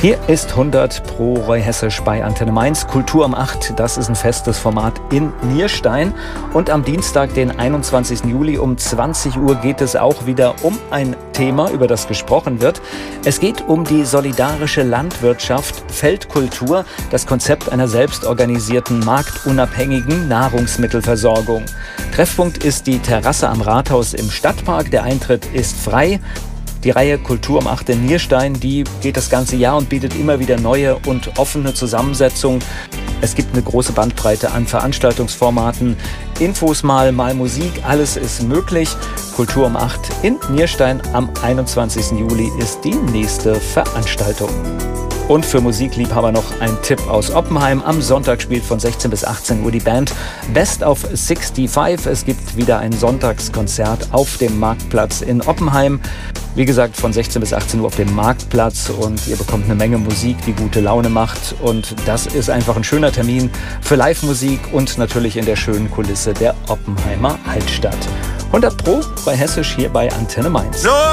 Hier ist 100 pro Roy Hessisch bei Antenne Mainz. Kultur um 8, das ist ein festes Format in Nierstein. Und am Dienstag, den 21. Juli um 20 Uhr geht es auch wieder um ein Thema, über das gesprochen wird. Es geht um die solidarische Landwirtschaft, Feldkultur, das Konzept einer selbstorganisierten, marktunabhängigen Nahrungsmittelversorgung. Treffpunkt ist die Terrasse am Rathaus im Stadtpark. Der Eintritt ist frei. Die Reihe Kultur um 8 in Nierstein, die geht das ganze Jahr und bietet immer wieder neue und offene Zusammensetzungen. Es gibt eine große Bandbreite an Veranstaltungsformaten. Infos mal Musik, alles ist möglich. Kultur um 8 in Nierstein am 21. Juli ist die nächste Veranstaltung. Und für Musikliebhaber noch ein Tipp aus Oppenheim. Am Sonntag spielt von 16 bis 18 Uhr die Band Best of 65. Es gibt wieder ein Sonntagskonzert auf dem Marktplatz in Oppenheim. Wie gesagt, von 16 bis 18 Uhr auf dem Marktplatz und ihr bekommt eine Menge Musik, die gute Laune macht. Und das ist einfach ein schöner Termin für Live-Musik und natürlich in der schönen Kulisse der Oppenheimer Altstadt. 100 pro bei Hessisch hier bei Antenne Mainz.